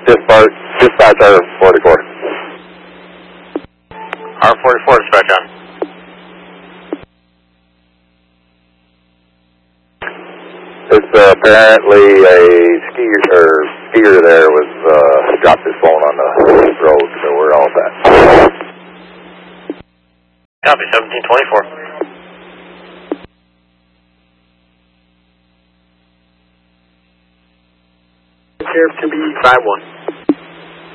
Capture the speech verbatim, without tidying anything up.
Dispatch, dispatch R forty-four. R forty-four, dispatch on. It's uh, apparently a skier, or skier there was, uh, dropped his phone on the road, so we're all set. Copy, seventeen twenty-four. Sheriff to be five one.